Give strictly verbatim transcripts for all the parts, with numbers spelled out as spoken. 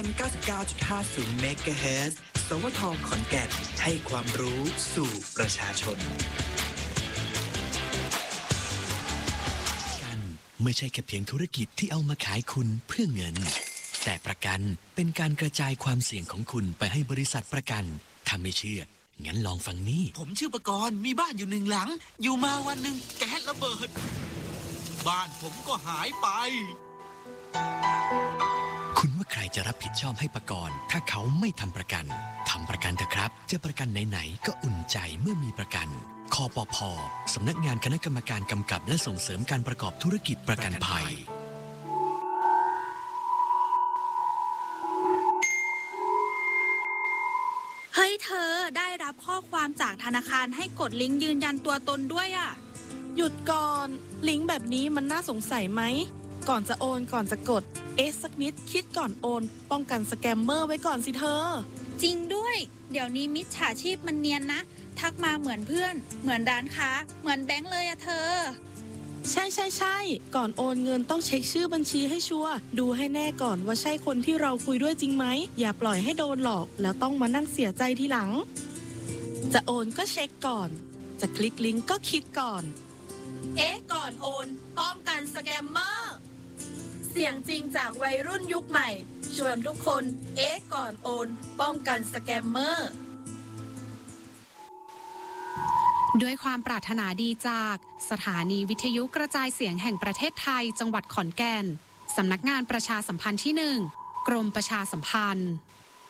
ม เก้าสิบเก้าจุดห้าศูนย์ เมกะเฮิรตซ์ สวท ขอนแก่นให้ความรู้สู่ประชาชนกันไม่ใช่แค่เพียงธุรกิจที่เอามาขายคุณเพื่อเงินแต่ประกันเป็นการกระจายความเสี่ยงของคุณไปให้บริษัทประกันถ้าไม่เชื่องั้นลองฟังนี่ผมชื่อประกรณ์มีบ้านอยู่หนึ่งหลังอยู่มาวันหนึ่งแก๊สระเบิดบ้านผมก็หายไปคุณว่าใครจะรับผิดชอบให้ประกรณ์ถ้าเขาไม่ทำประกันทำประกันเถอะครับจะประกันไหนๆก็อุ่นใจเมื่อมีประกันคปภ.สำนักงานคณะกรรมการกำกับและส่งเสริมการประกอบธุรกิจประกันภัยเฮ้ยเธอได้รับข้อความจากธนาคารให้กดลิงก์ยืนยันตัวตนด้วยอ่ะหยุดก่อนลิงก์แบบนี้มันน่าสงสัยไหมก่อนจะโอนก่อนจะกดเอ๊ะสักนิดคิดก่อนโอนป้องกันสแกมเมอร์ไว้ก่อนสิเธอจริงด้วยเดี๋ยวนี้มิจฉาชีพมันเนียนนะทักมาเหมือนเพื่อนเหมือนร้านค้าเหมือนแบงค์เลยอะเธอใช่ใช่ใช่ก่อนโอนเงินต้องเช็คชื่อบัญชีให้ชัวร์ดูให้แน่ก่อนว่าใช่คนที่เราคุยด้วยจริงไหมอย่าปล่อยให้โดนหลอกแล้วต้องมานั่งเสียใจทีหลังจะโอนก็เช็คก่อนจะคลิกลิงก์ก็คิดก่อนเอ๊ะก่อนโอนป้องกันสแกมเมอร์เสียงจริงจากวัยรุ่นยุคใหม่ชวนทุกคนเอ๊ะก่อนโอนป้องกันสแกมเมอร์ด้วยความปรารถนาดีจากสถานีวิทยุกระจายเสียงแห่งประเทศไทยจังหวัดขอนแก่นสำนักงานประชาสัมพันธ์ที่หนึ่งกรมประชาสัมพันธ์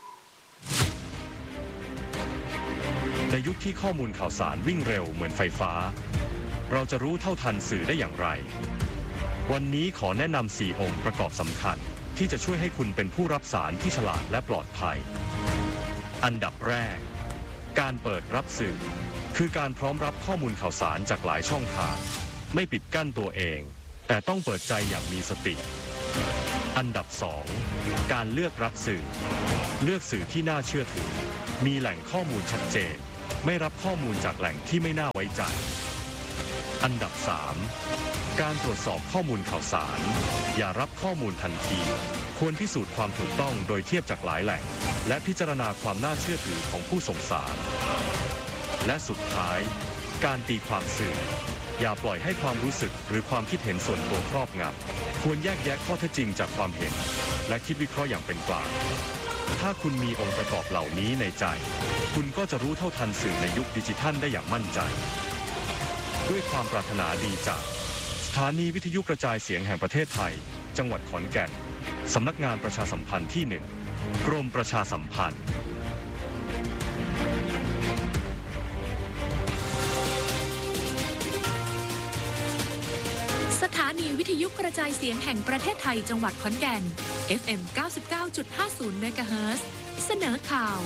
ในยุคที่ข้อมูลข่าวสารวิ่งเร็วเหมือนไฟฟ้าเราจะรู้เท่าทันสื่อได้อย่างไรวันนี้ขอแนะนำสี่องค์ประกอบสำคัญที่จะช่วยให้คุณเป็นผู้รับสารที่ฉลาดและปลอดภัยอันดับแรกการเปิดรับสื่อคือการพร้อมรับข้อมูลข่าวสารจากหลายช่องทางไม่ปิดกั้นตัวเองแต่ต้องเปิดใจอย่างมีสติอันดับสองการเลือกรับสื่อเลือกสื่อที่น่าเชื่อถือมีแหล่งข้อมูลชัดเจนไม่รับข้อมูลจากแหล่งที่ไม่น่าไว้ใจอันดับสามการตรวจสอบข้อมูลข่าวสารอย่ารับข้อมูลทันทีควรพิสูจน์ความถูกต้องโดยเทียบจากหลายแหล่งและพิจารณาความน่าเชื่อถือของผู้ส่งสารและสุดท้ายการตีความสื่ออย่าปล่อยให้ความรู้สึกหรือความคิดเห็นส่วนตัวครอบงำควรแยกแยะข้อเท็จจริงจากความเห็นและคิดวิเคราะห์อย่างเป็นกลางถ้าคุณมีองค์ประกอบเหล่านี้ในใจคุณก็จะรู้เท่าทันสื่อในยุคดิจิทัลได้อย่างมั่นใจด้วยความปรารถนาดีจากสถานีวิทยุกระจายเสียงแห่งประเทศไทยจังหวัดขอนแก่นสำนักงานประชาสัมพันธ์ที่หนึ่งกรมประชาสัมพันธ์สถานีวิทยุกระจายเสียงแห่งประเทศไทยจังหวัดขอนแก่น เอฟ เอ็ม เก้าสิบเก้าจุดห้าศูนย์ เมกะเฮิรตซ์ เสนอข่าว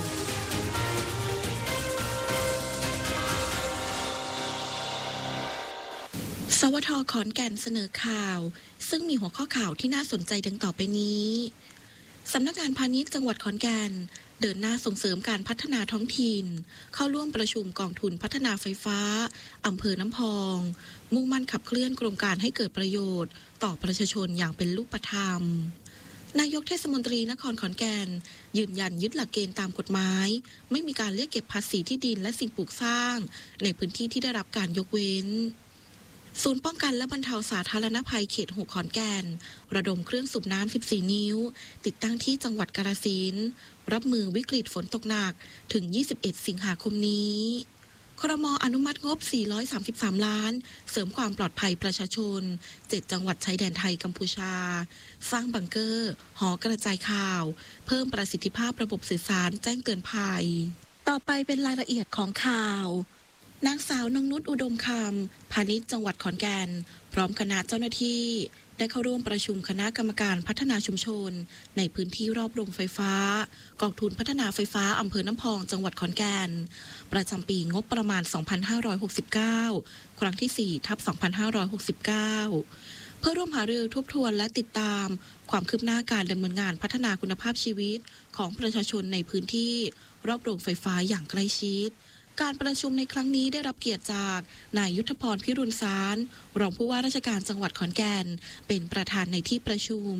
สวท.ขอนแก่นเสนอข่าวซึ่งมีหัวข้อข่าวที่น่าสนใจดังต่อไปนี้สำนักงานพาณิชย์จังหวัดขอนแก่นเดินหน้าส่งเสริมการพัฒนาท้องถิ่นเข้าร่วมประชุมกองทุนพัฒนาไฟฟ้าอำเภอน้ำพองมุ่งมั่นขับเคลื่อนโครงการให้เกิดประโยชน์ต่อประชาชนอย่างเป็นรูปธรรมนายกเทศมนตรีนครขอนแก่นยืนยันยึดหลักเกณฑ์ตามกฎหมายไม่มีการเรียกเก็บภาษีที่ดินและสิ่งปลูกสร้างในพื้นที่ที่ได้รับการยกเว้นศูนย์ป้องกันและบรรเทาสาธารณภัยเขตหกขอนแก่นระดมเครื่องสูบน้ำสิบสี่นิ้วติดตั้งที่จังหวัดกาฬสินธุ์รับมือวิกฤตฝนตกหนักถึงยี่สิบเอ็ดสิงหาคมนี้ครม.อนุมัติงบสี่ร้อยสามสิบสามล้านเสริมความปลอดภัยประชาชนเจ็ดจังหวัดชายแดนไทยกัมพูชาสร้างบังเกอร์หอกระจายข่าวเพิ่มประสิทธิภาพระบบสื่อสารแจ้งเตือนภัยต่อไปเป็นรายละเอียดของข่าวนางสาวนงนุชอุดมคำพาณิชย์จังหวัดขอนแก่นพร้อมคณะเจ้าหน้าที่ได้เข้าร่วมประชุมคณะกรรมการพัฒนาชุมชนในพื้นที่รอบโรงไฟฟ้ากองทุนพัฒนาไฟฟ้าอำเภอน้ำพองจังหวัดขอนแก่นประจำปีงบประมาณ สองพันห้าร้อยหกสิบเก้า ครั้งที่ สี่ทับสองพันห้าร้อยหกสิบเก้า เพื่อร่วมหารือทบทวนและติดตามความคืบหน้าการดำเนินงานพัฒนาคุณภาพชีวิตของประชาชนในพื้นที่รอบโรงไฟฟ้าอย่างใกล้ชิดการประชุมในครั้งนี้ได้รับเกียรติจากนายยุทธพรพิรุณสารรองผู้ว่าราชการจังหวัดขอนแก่นเป็นประธานในที่ประชุม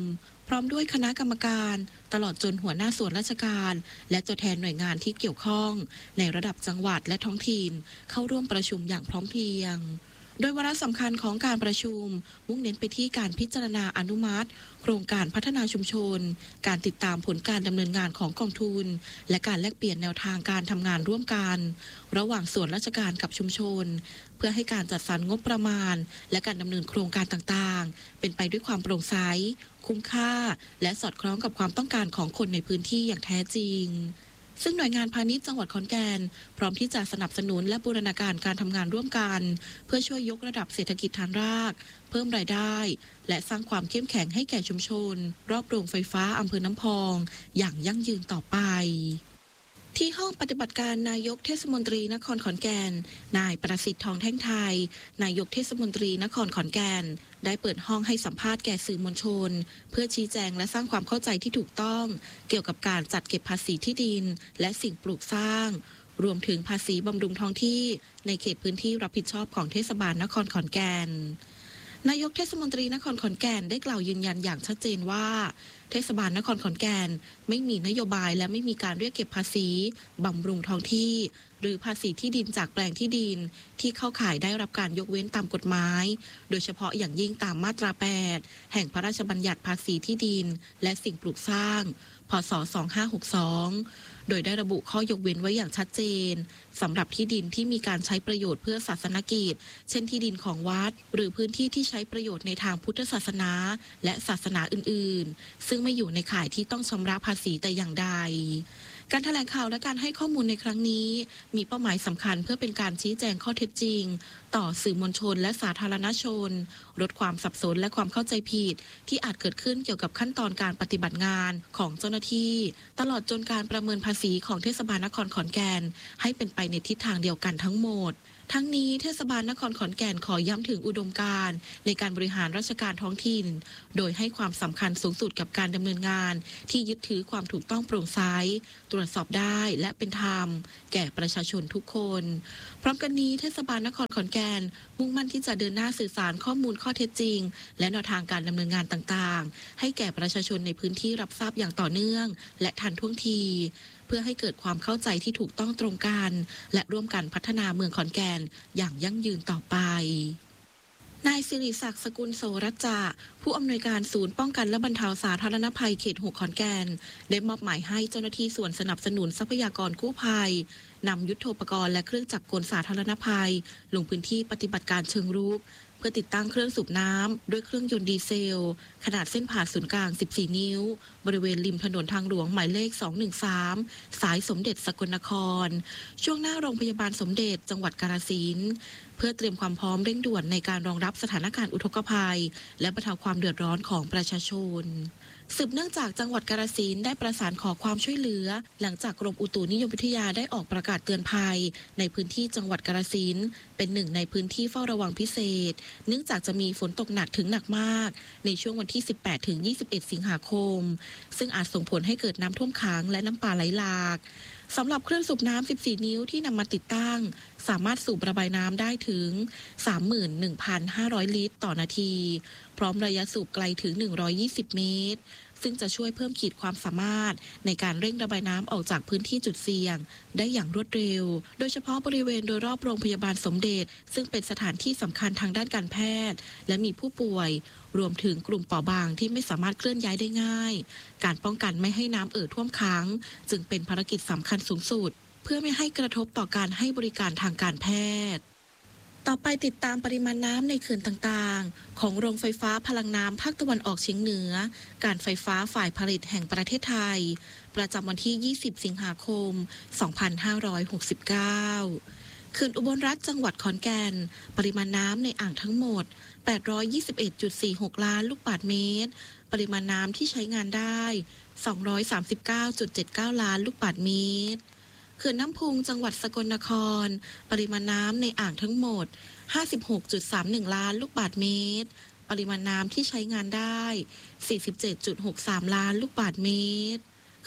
พร้อมด้วยคณะกรรมการตลอดจนหัวหน้าส่วนราชการและตัวแทนหน่วยงานที่เกี่ยวข้องในระดับจังหวัดและท้องถิ่นเข้าร่วมประชุมอย่างพร้อมเพรียงโดยวาระสำคัญของการประชุมมุ่งเน้นไปที่การพิจารณาอนุมัติโครงการพัฒนาชุมชนการติดตามผลการดำเนินงานของกองทุนและการแลกเปลี่ยนแนวทางการทำงานร่วมกันระหว่างส่วนราชการกับชุมชนเพื่อให้การจัดสรรงบประมาณและการดำเนินโครงการต่างๆเป็นไปด้วยความโปร่งใสคุ้มค่าและสอดคล้องกับความต้องการของคนในพื้นที่อย่างแท้จริงซึ่งหน่วยงานพาณิชย์จังหวัดขอนแก่นพร้อมที่จะสนับสนุนและบูรณาการการทำงานร่วมกันเพื่อช่วยยกระดับเศรษฐกิจฐานรากเพิ่มรายได้และสร้างความเข้มแข็งให้แก่ชุมชนรอบโรงไฟฟ้าอำเภอน้ำพองอย่างยั่งยืนต่อไปที่ห้องปฏิบัติการนายกเทศมนตรีนครขอนแก่นนายประสิทธิ์ทองแท่งไทยนายกเทศมนตรีนครขอนแก่นได้เปิดห้องให้สัมภาษณ์แก่สื่อมวลชนเพื่อชี้แจงและสร้างความเข้าใจที่ถูกต้องเกี่ยวกับการจัดเก็บภาษีที่ดินและสิ่งปลูกสร้างรวมถึงภาษีบำรุงท้องที่ในเขตพื้นที่รับผิดชอบของเทศบาลนครขอนแก่นนายกเทศมนตรีนครขอนแก่นได้กล่าวยืนยันอย่างชัดเจนว่าเทศบาลนครขอนแก่นไม่มีนโยบายและไม่มีการเรียกเก็บภาษีบำรุงท้องที่หรือภาษีที่ดินจากแปลงที่ดินที่เข้าข่ายได้รับการยกเว้นตามกฎหมายโดยเฉพาะอย่างยิ่งตามมาตราแปดแห่งพระราชบัญญัติภาษีที่ดินและสิ่งปลูกสร้างพ.ศ. สองพันห้าร้อยหกสิบสองโดยได้ระบุข้อยกเว้นไว้อย่างชัดเจนสำหรับที่ดินที่มีการใช้ประโยชน์เพื่อศาสนกิจเช่นที่ดินของวัดหรือพื้นที่ที่ใช้ประโยชน์ในทางพุทธศาสนาและศาสนาอื่นๆซึ่งไม่อยู่ในข่ายที่ต้องชำระภาษีแต่อย่างใดการแถลงข่าวและการให้ข้อมูลในครั้งนี้มีเป้าหมายสำคัญเพื่อเป็นการชี้แจงข้อเท็จจริงต่อสื่อมวลชนและสาธารณชนลดความสับสนและความเข้าใจผิดที่อาจเกิดขึ้นเกี่ยวกับขั้นตอนการปฏิบัติงานของเจ้าหน้าที่ตลอดจนการประเมินภาษีของเทศบาลนครขอนแก่นให้เป็นไปในทิศทางเดียวกันทั้งหมดทั้งนี้เทศบาลนครขอนแก่นขอย้ำถึงอุดมการณ์ในการบริหารราชการท้องถิ่นโดยให้ความสำคัญสูงสุดกับการดำเนินงานที่ยึดถือความถูกต้องโปร่งใสตรวจสอบได้และเป็นธรรมแก่ประชาชนทุกคนพร้อมกันนี้เทศบาลนครขอนแก่นมุ่งมั่นที่จะเดินหน้าสื่อสารข้อมูลข้อเท็จจริงและแนวทางการดำเนินงานต่างๆให้แก่ประชาชนในพื้นที่รับทราบอย่างต่อเนื่องและทันท่วงทีเพื่อให้เกิดความเข้าใจที่ถูกต้องตรงกันและร่วมกันพัฒนาเมืองขอนแก่นอย่างยั่งยืนต่อไปนายสิริศักดิ์สกุลโสรัจจะผู้อำนวยการศูนย์ป้องกันและบรรเทาสาธารณภัยเขตหกขอนแก่นได้มอบหมายให้เจ้าหน้าที่ส่วนสนับสนุนทรัพยากรกู้ภัยนำยุทโธปกรณ์และเครื่องจักรกลสาธารณภัยลงพื้นที่ปฏิบัติการเชิงรุกเพื่อติดตั้งเครื่องสูบน้ำด้วยเครื่องยนต์ดีเซลขนาดเส้นผ่าศูนย์กลางสิบสี่นิ้วบริเวณริมถนนทางหลวงหมายเลขสองหนึ่งสามสายสมเด็จสกลนครช่วงหน้าโรงพยาบาลสมเด็จจังหวัดกาฬสินธุ์เพื่อเตรียมความพร้อมเร่งด่วนในการรองรับสถานการณ์อุทกภัยและบรรเทาความเดือดร้อนของประชาชนสืบเนื่องจากจังหวัดกาฬสินธุ์ได้ประสานขอความช่วยเหลือหลังจากกรมอุตุนิยมวิทยาได้ออกประกาศเตือนภัยในพื้นที่จังหวัดกาฬสินธุ์เป็นหนึ่งในพื้นที่เฝ้าระวังพิเศษเนื่องจากจะมีฝนตกหนักถึงหนักมากในช่วงวันที่สิบแปดถึงยี่สิบเอ็ดสิงหาคมซึ่งอาจส่งผลให้เกิดน้ำท่วมขังและน้ำป่าไหลหลากสำหรับเครื่องสูบน้ำสิบสี่นิ้วที่นำมาติดตั้งสามารถสูบระบายน้ำได้ถึง สามหมื่นหนึ่งพันห้าร้อย ลิตรต่อนาทีพร้อมระยะสูบไกลถึงหนึ่งร้อยยี่สิบเมตรซึ่งจะช่วยเพิ่มขีดความสามารถในการเร่งระบายน้ำออกจากพื้นที่จุดเสี่ยงได้อย่างรวดเร็วโดยเฉพาะบริเวณโดยรอบโรงพยาบาลสมเด็จซึ่งเป็นสถานที่สำคัญทางด้านการแพทย์และมีผู้ป่วยรวมถึงกลุ่มเปราะบางที่ไม่สามารถเคลื่อนย้ายได้ง่ายการป้องกันไม่ให้น้ำเอ่อท่วมขังจึงเป็นภารกิจสำคัญสูงสุดเพื่อไม่ให้กระทบต่อการให้บริการทางการแพทย์ต่อไปติดตามปริมาณน้ำในเขื่อนต่างๆของโรงไฟฟ้าพลังน้ำภาคตะวันออกเฉียงเหนือการไฟฟ้าฝ่ายผลิตแห่งประเทศไทยประจำวันที่ยี่สิบสิงหาคมสองพันห้าร้อยหกสิบเก้าเขื่อนอุบลรัฐจังหวัดขอนแก่นปริมาณน้ำในอ่างทั้งหมด แปดร้อยยี่สิบเอ็ดจุดสี่หก ล้านลูกบาศก์เมตรปริมาณน้ำที่ใช้งานได้ สองร้อยสามสิบเก้าจุดเจ็ดเก้า ล้านลูกบาศก์เมตรเขื่อนน้ำพุงจังหวัดสกลนครปริมาณน้ำในอ่างทั้งหมด ห้าสิบหกจุดสามหนึ่ง ล้านลูกบาศก์เมตรปริมาณน้ำที่ใช้งานได้ สี่สิบเจ็ดจุดหกสาม ล้านลูกบาศก์เมตร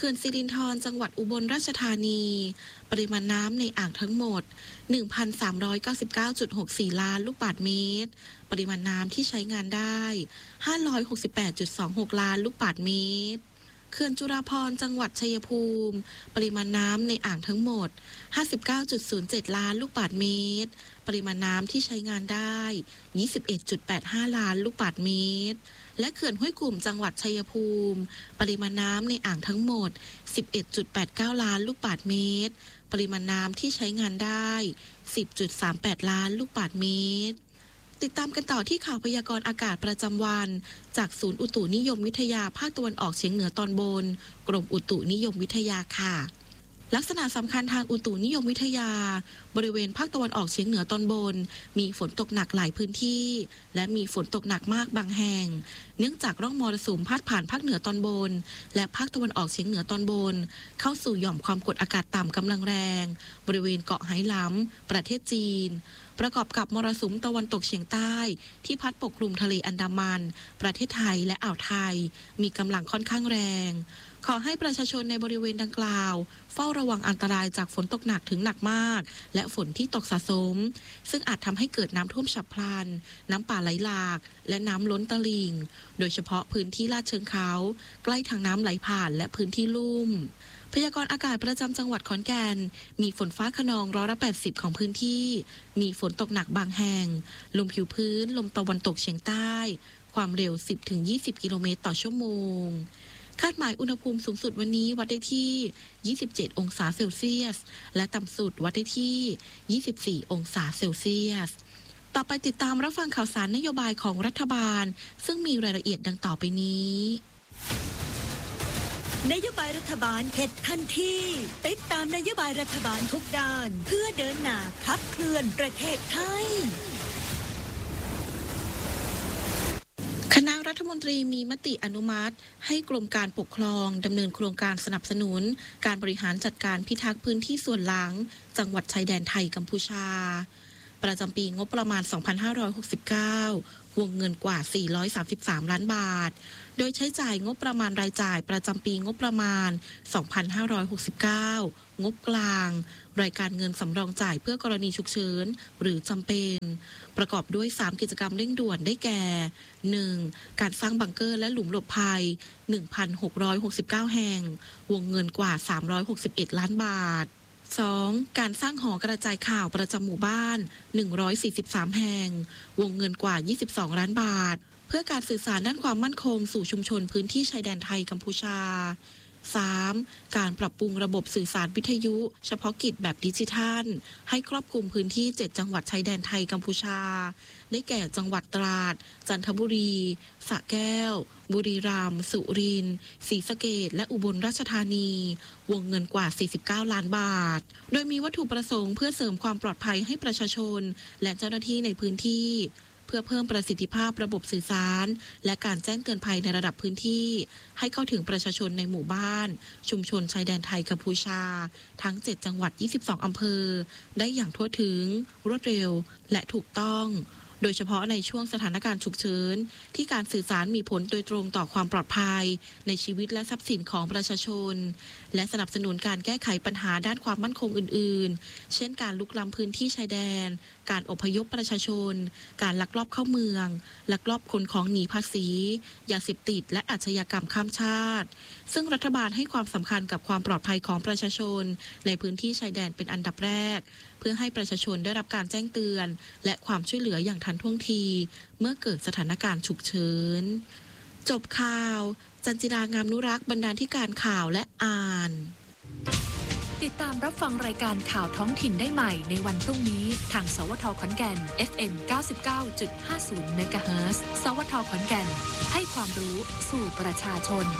ขื่อนสิรินธรจังหวัดอุบลราชธานี ปริมาณน้ำในอ่างทั้งหมด หนึ่งพันสามร้อยเก้าสิบเก้าจุดหกสี่ ล้านลูกบาศก์เมตร ปริมาณน้ำที่ใช้งานได้ ห้าร้อยหกสิบแปดจุดสองหก ล้านลูกบาศก์เมตร เขื่อนจุฬาภรณ์จังหวัดชัยภูมิ ปริมาณน้ำในอ่างทั้งหมด ห้าสิบเก้าจุดศูนย์เจ็ด ล้านลูกบาศก์เมตร ปริมาณน้ำที่ใช้งานได้ ยี่สิบเอ็ดจุดแปดห้า ล้านลูกบาศก์เมตร และเขื่อนห้วยกลุ่มจังหวัดชัยภูมิ ปริมาณน้ำในอ่างทั้งหมด สิบเอ็ดจุดแปดเก้า ล้านลูกบาศก์เมตร ปริมาณน้ำที่ใช้งานได้ สิบจุดสามแปด ล้านลูกบาศก์เมตร ติดตามกันต่อที่ข่าวพยากรณ์อากาศประจำวันจากศูนย์อุตุนิยมวิทยาภาคตะวันออกเฉียงเหนือตอนบนกรมอุตุนิยมวิทยาค่ะลักษณะสำคัญทางอุตุนิยมวิทยาบริเวณภาคตะวันออกเฉียงเหนือตอนบนมีฝนตกหนักหลายพื้นที่และมีฝนตกหนักมากบางแห่งเนื่องจากร่องมรสุมพาดผ่านภาคเหนือตอนบนและภาคตะวันออกเฉียงเหนือตอนบนเข้าสู่หย่อมความกดอากาศต่ำกำลังแรงบริเวณเกาะไหหลำประเทศจีนประกอบกับมรสุมตะวันตกเฉียงใต้ที่พัดปกคลุมทะเลอันดามันประเทศไทยและอ่าวไทยมีกำลังค่อนข้างแรงขอให้ประชาชนในบริเวณดังกล่าวเฝ้าระวังอันตรายจากฝนตกหนักถึงหนักมากและฝนที่ตกสะสมซึ่งอาจทำให้เกิดน้ำท่วมฉับพลันน้ำป่าไหลหลากและน้ำล้นตลิ่งโดยเฉพาะพื้นที่ลาดเชิงเขาใกล้ทางน้ำไหลผ่านและพื้นที่ลุ่มพยากรณ์อากาศประจำจังหวัดขอนแก่นมีฝนฟ้าคะนองร้อยละแปดสิบของพื้นที่มีฝนตกหนักบางแห่งลมผิวพื้นลมตะวันตกเฉียงใต้ความเร็ว สิบถึงยี่สิบ กิโลเมตรต่อชั่วโมงคาดหมายอุณหภูมิสูงสุดวันนี้วัดได้ที่ ยี่สิบเจ็ด องศาเซลเซียสและต่ำสุดวัดได้ที่ ยี่สิบสี่ องศาเซลเซียสต่อไปติดตามรับฟังข่าวสารนโยบายของรัฐบาลซึ่งมีรายละเอียดดังต่อไปนี้นโยบายรัฐบาลเห็ดทันทีติดตามนโยบายรัฐบาลทุกด้านเพื่อเดินหน้าขับเคลื่อนประเทศไทยคณะรัฐมนตรีมีมติอนุมัติให้กรมการปกครองดำเนินโครงการสนับสนุนการบริหารจัดการพิทักษ์พื้นที่ส่วนหลังจังหวัดชายแดนไทยกัมพูชาประจำปีงบประมาณ สองพันห้าร้อยหกสิบเก้าวงเงินกว่า สี่ร้อยสามสิบสาม ล้านบาทโดยใช้จ่ายงบประมาณรายจ่ายประจำปีงบประมาณ สองพันห้าร้อยหกสิบเก้างบกลางรายการเงินสำรองจ่ายเพื่อกรณีฉุกเฉินหรือจำเป็นประกอบด้วยสามกิจกรรมเร่งด่วนได้แก่ หนึ่ง การสร้างบังเกอร์และหลุมหลบภัย หนึ่งพันหกร้อยหกสิบเก้า แห่งวงเงินกว่า สามร้อยหกสิบเอ็ด ล้านบาท สอง การสร้างหอกระจายข่าวประจำหมู่บ้านหนึ่งร้อยสี่สิบสามแห่งวงเงินกว่ายี่สิบสองล้านบาทเพื่อการสื่อสารด้านความมั่นคงสู่ชุมชนพื้นที่ชายแดนไทยกัมพูชา สาม การปรับปรุงระบบสื่อสารวิทยุเฉพาะกิจแบบดิจิทัลให้ครอบคลุมพื้นที่เจ็ดจังหวัดชายแดนไทยกัมพูชาได้แก่จังหวัดตราดจันทบุรีสระแก้วบุรีรัมย์สุรินทร์ศรีสะเกษและอุบลราชธานีวงเงินกว่าสี่สิบเก้าล้านบาทโดยมีวัตถุประสงค์เพื่อเสริมความปลอดภัยให้ประชาชนและเจ้าหน้าที่ในพื้นที่เพื่อเพิ่มประสิทธิภาพระบบสื่อสารและการแจ้งเตือนภัยในระดับพื้นที่ให้เข้าถึงประชาชนในหมู่บ้านชุมชนชายแดนไทยกัมพูชาทั้งเจ็ดจังหวัดยี่สิบสองอำเภอได้อย่างทั่วถึงรวดเร็วและถูกต้องโดยเฉพาะในช่วงสถานการณ์ฉุกเฉินที่การสื่อสารมีผลโดยตรงต่อความปลอดภัยในชีวิตและทรัพย์สินของประชาชนและสนับสนุนการแก้ไขปัญหาด้านความมั่นคงอื่นๆเช่นการลุกล้ำพื้นที่ชายแดนการอพยพประชาชนการลักลอบเข้าเมืองลักลอบขนของหนีภาษียาเสพติดและอาชญากรรมข้ามชาติซึ่งรัฐบาลให้ความสำคัญกับความปลอดภัยของประชาชนในพื้นที่ชายแดนเป็นอันดับแรกเพื่อให้ประชาชนได้รับการแจ้งเตือนและความช่วยเหลืออย่างทันท่วงทีเมื่อเกิดสถานการณ์ฉุกเฉินจบข่าวจันจิรางามนุรักษ์บรรณาธิการข่าวและอ่านติดตามรับฟังรายการข่าวท้องถิ่นได้ใหม่ในวันพรุ่งนี้ทางสวทขอนแก่น เอฟ เอ็ม เก้าสิบเก้าจุดห้าศูนย์ เมกะเฮิรตซ์ สวทขอนแก่นให้ความรู้สู่ประชาชน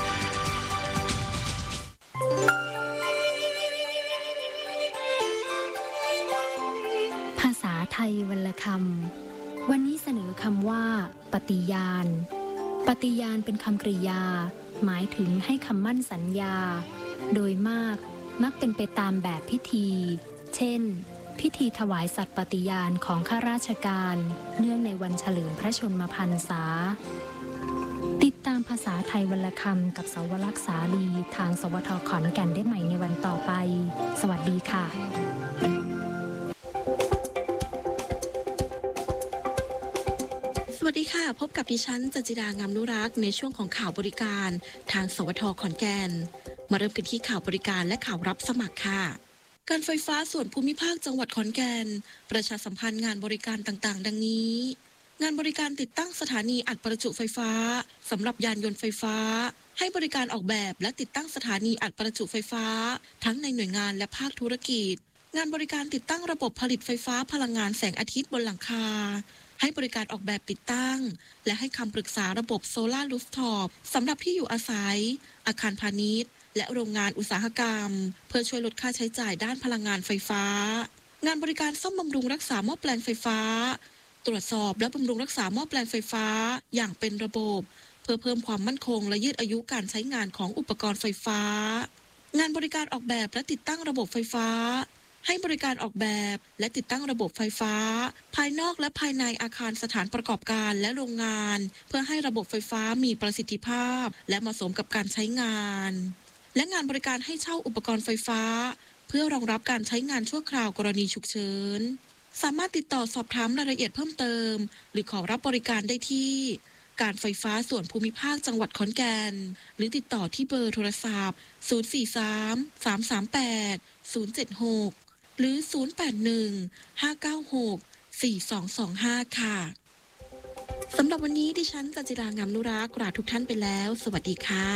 ภาษาไทยวรรณคำวันนี้เสนอคำว่าปฏิญาณปฏิญาณเป็นคำกริยาหมายถึงให้คำมั่นสัญญาโดยมากมักเป็นไปตามแบบพิธีเช่นพิธีถวายสัตย์ปฏิญาณของข้าราชการเนื่องในวันเฉลิมพระชนมพรรษาติดตามามภาษาไทยวรรณคำกับสวรักษ์สาลีทางสวทขอนแก่นได้ใหม่ในวันต่อไปสวัสดีค่ะสวัสดีค่ะพบกับดิฉันจันจิดางามนุรักษ์ในช่วงของข่าวบริการทางสวทขอนแก่นมาเริ่มกันที่ข่าวบริการและข่าวรับสมัครค่ะการไฟฟ้าส่วนภูมิภาคจังหวัดขอนแก่นประชาสัมพันธ์งานบริการต่างๆดังนี้งานบริการติดตั้งสถานีอัดประจุไฟฟ้าสำหรับยานยนต์ไฟฟ้าให้บริการออกแบบและติดตั้งสถานีอัดประจุไฟฟ้าทั้งในหน่วยงานและภาคธุรกิจงานบริการติดตั้งระบบผลิตไฟฟ้าพลังงานแสงอาทิตย์บนหลังคาให้บริการออกแบบติดตั้งและให้คำปรึกษาระบบโซลาร์รูฟท็อปสำหรับที่อยู่อาศัยอาคารพาณิชย์และโรงงานอุตสาหกรรมเพื่อช่วยลดค่าใช้จ่ายด้านพลังงานไฟฟ้างานบริการซ่อมบำรุงรักษาหม้อแปลงไฟฟ้าตรวจสอบและบำรุงรักษาหม้อแปลงไฟฟ้าอย่างเป็นระบบเพื่อเพิ่มความมั่นคงและยืดอายุการใช้งานของอุปกรณ์ไฟฟ้างานบริการออกแบบและติดตั้งระบบไฟฟ้าให้บริการออกแบบและติดตั้งระบบไฟฟ้าภายนอกและภายในอาคารสถานประกอบการและโรงงานเพื่อให้ระบบไฟฟ้ามีประสิทธิภาพและเหมาะสมกับการใช้งานและงานบริการให้เช่าอุปกรณ์ไฟฟ้าเพื่อรองรับการใช้งานชั่วคราวกรณีฉุกเฉินสามารถติดต่อสอบถามรายละเอียดเพิ่มเติมหรือขอรับบริการได้ที่การไฟฟ้าส่วนภูมิภาคจังหวัดขอนแก่นหรือติดต่อที่เบอร์โทรศัพท์ศูนย์ สี่ สาม สาม สาม แปด ศูนย์ เจ็ด หกหรือศูนย์ แปด หนึ่ง ห้า เก้า หก สี่ สอง สอง ห้าค่ะสำหรับวันนี้ดิฉันจันจิรางามนุรักษ์ลาทุกท่านไปแล้วสวัสดีค่ะ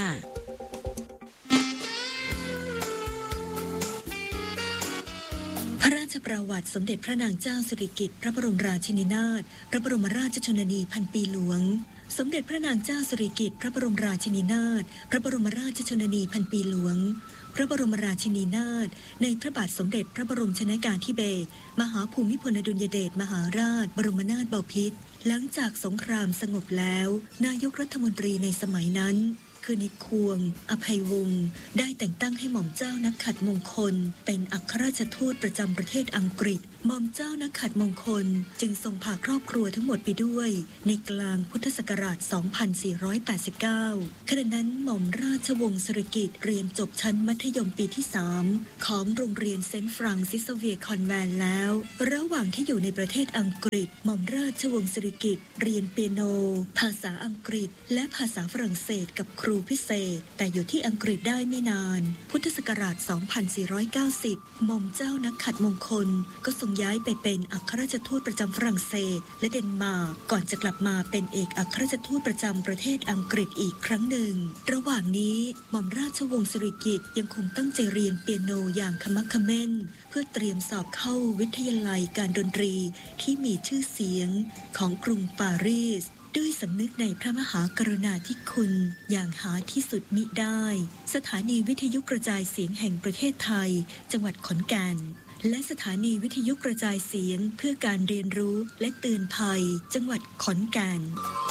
พระราชประวัติสมเด็จพระนางเจ้าสิริกิติ์พระบรมราชินีนาถพระบรมราชชนนีพันปีหลวงสมเด็จพระนางเจ้าสิริกิติ์พระบรมราชินีนาถพระบรมราชชนนีพันปีหลวงพระบรมราชินีนาถในพระบาทสมเด็จพระบรมชนกาธิเบศรมหาภูมิพลอดุลยเดชมหาราชบรมนาถบพิตรหลังจากสงครามสงบแล้วนายกรัฐมนตรีในสมัยนั้นคือนิควงอภัยวงศ์ได้แต่งตั้งให้หม่อมเจ้านักขัตมงคลเป็นอัครราชทูตประจำประเทศอังกฤษหม่อมเจ้านักขัตมงคลจึงทรงพาครอบครัวทั้งหมดไปด้วยในกลางพุทธศักราช สองพันสี่ร้อยแปดสิบเก้า ขณะนั้นหม่อมราชวงศ์สิริกิติ์เรียนจบชั้นมัธยมปีที่ สาม ของโรงเรียนเซนต์ฟรังซิสเวียร์คอนแวนต์แล้วระหว่างที่อยู่ในประเทศอังกฤษหม่อมราชวงศ์สิริกิติ์เรียนเปียโนภาษาอังกฤษและภาษาฝรั่งเศสกับครูพิเศษแต่อยู่ที่อังกฤษได้ไม่นานพุทธศักราช สองพันสี่ร้อยเก้าสิบ หม่อมเจ้านักขัตมงคลก็ทรงย้ายไปเป็นอัครราชทูตประจำฝรั่งเศสและเดนมาร์กก่อนจะกลับมาเป็นเอกอัครราชทูตประจำประเทศอังกฤษอีกครั้งหนึ่งระหว่างนี้หม่อมราชวงศ์สิริกิติ์ยังคงตั้งใจเรียนเปียโนอย่างขมักเขม้นเพื่อเตรียมสอบเข้าวิทยาลัยการดนตรีที่มีชื่อเสียงของกรุงปารีสด้วยสำนึกในพระมหากรุณาธิคุณอย่างหาที่สุดมิได้สถานีวิทยุกระจายเสียงแห่งประเทศไทยจังหวัดขอนแก่นและสถานีวิทยุกระจายเสียงเพื่อการเรียนรู้และเตือนภัยจังหวัดขอนแก่น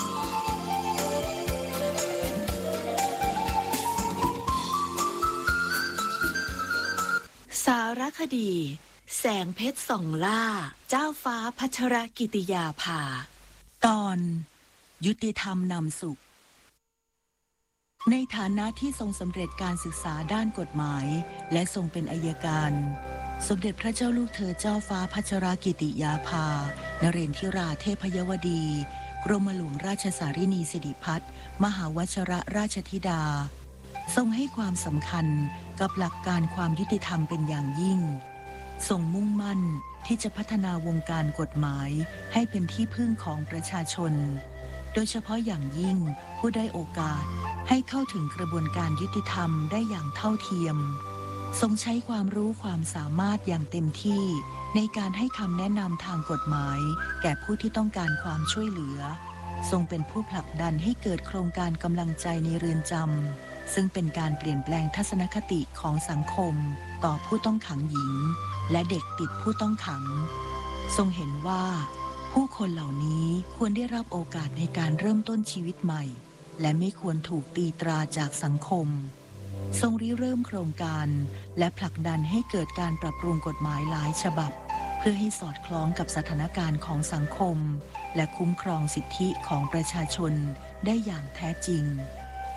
สารคดีแสงเพชรส่องล่าเจ้าฟ้าพัชรกิติยาภาตอนยุติธรรมนำสุขในฐานะที่ทรงสำเร็จการศึกษาด้านกฎหมายและทรงเป็นอัยการสมเด็จพระเจ้าลูกเธอเจ้าฟ้าพัชรกิติยาภานเรนทิราเทพยวดีกรมหลวงราชสารินีสิริพัฒน์มหาวชรราชธิดาทรงให้ความสำคัญกับหลักการความยุติธรรมเป็นอย่างยิ่งทรงมุ่งมั่นที่จะพัฒนาวงการกฎหมายให้เป็นที่พึ่งของประชาชนโดยเฉพาะอย่างยิ่งผู้ได้โอกาสให้เข้าถึงกระบวนการยุติธรรมได้อย่างเท่าเทียมทรงใช้ความรู้ความสามารถอย่างเต็มที่ในการให้คำแนะนำทางกฎหมายแก่ผู้ที่ต้องการความช่วยเหลือทรงเป็นผู้ผลักดันให้เกิดโครงการกำลังใจในเรือนจำซึ่งเป็นการเปลี่ยนแปลงทัศนคติของสังคมต่อผู้ต้องขังหญิงและเด็กติดผู้ต้องขังทรงเห็นว่าผู้คนเหล่านี้ควรได้รับโอกาสในการเริ่มต้นชีวิตใหม่และไม่ควรถูกตีตราจากสังคมทรงริเริ่มโครงการและผลักดันให้เกิดการปรับปรุงกฎหมายหลายฉบับเพื่อให้สอดคล้องกับสถานการณ์ของสังคมและคุ้มครองสิทธิของประชาชนได้อย่างแท้จริง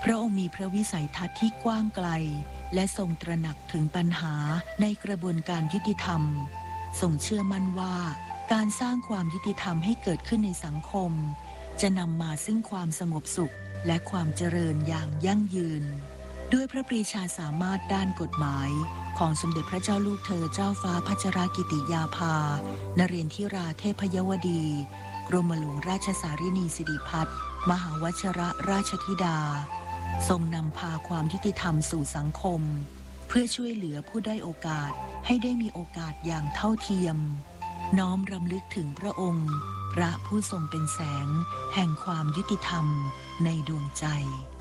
พระองค์มีพระวิสัยทัศน์ที่กว้างไกลและทรงตระหนักถึงปัญหาในกระบวนการยุติธรรมทรงเชื่อมั่นว่าการสร้างความยุติธรรมให้เกิดขึ้นในสังคมจะนำมาซึ่งความสงบสุขและความเจริญอย่างยั่งยืนด้วยพระปรีชาสามารถด้านกฎหมายของสมเด็จพระเจ้าลูกเธอเจ้าฟ้าพัชรกิติยาภานเรนทิราเทพยวดี กรมหลวงราชสารินีสิริพัฒน์มหาวชรราชธิดาทรงนำพาความยุติธรรมสู่สังคมเพื่อช่วยเหลือผู้ได้โอกาสให้ได้มีโอกาสอย่างเท่าเทียมน้อมรำลึกถึงพระองค์พระผู้ทรงเป็นแสงแห่งความยุติธรรมในดวงใจ